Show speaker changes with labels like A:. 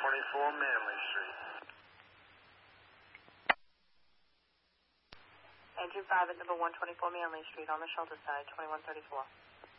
A: 124 Manley Street.
B: Engine 5 at number 124 Manley Street on the shelter side, 2134.